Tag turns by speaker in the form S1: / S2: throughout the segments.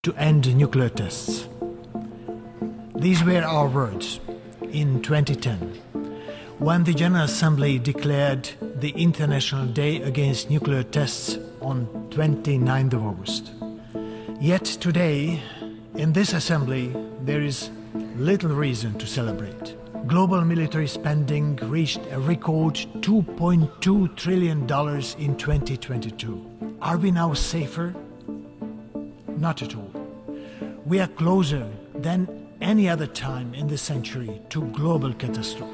S1: to end nuclear tests. These were our words in 2010, when the General Assembly declared the International Day Against Nuclear Tests on 29th of August. Yet today, in this assembly, there is little reason to celebrate. Global military spending reached a record $2.2 trillion in 2022. Are we now safer? Not at all. We are closer than any other time in this century to global catastrophe.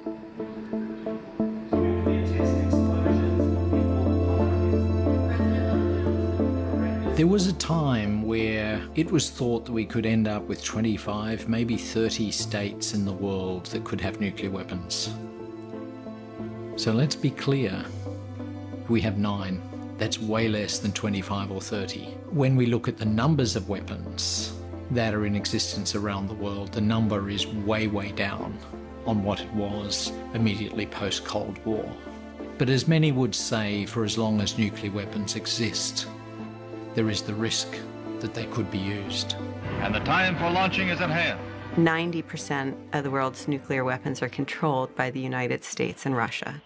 S2: There was a time where it was thought that we could end up with 25, maybe 30 states in the world that could have nuclear weapons. So let's be clear, we have 9. That's way less than 25 or 30. When we look at the numbers of weapons that are in existence around the world, the number is way, way down on what it was immediately post-Cold War. But as many would say, for as long as nuclear weapons exist, there is the risk that they could be used.
S3: And the time for launching is at hand.
S4: 90% of the world's nuclear weapons are controlled by the United States and Russia.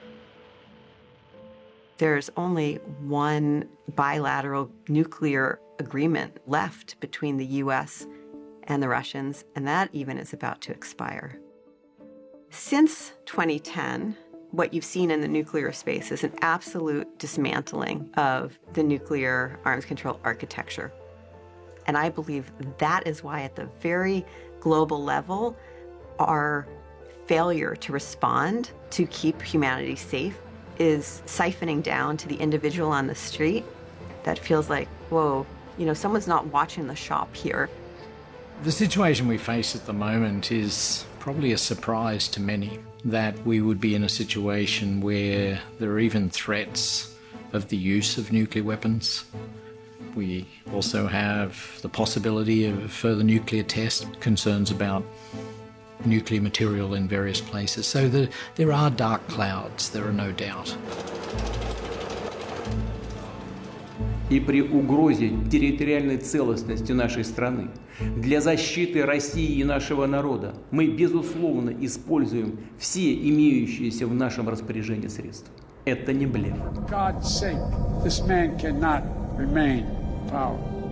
S4: There's only one bilateral nuclear agreement left between the US and the Russians, and that even is about to expire. Since 2010, what you've seen in the nuclear space is an absolute dismantling of the nuclear arms control architecture. And I believe that is why at the very global level, our failure to respond to keep humanity safe is siphoning down to the individual on the street that feels like, whoa, someone's not watching the shop here.
S2: The situation we face at the moment is probably a surprise to many, that we would be in a situation where there are even threats of the use of nuclear weapons. We also have the possibility of further nuclear tests, concerns about nuclear material in various places. So there are dark clouds, there are no doubt.
S5: И при угрозе территориальной целостности нашей страны для защиты России и нашего народа мы, безусловно, используем все имеющиеся в нашем распоряжении средства. Это не блеф.
S6: For God's sake, this man cannot remain in power.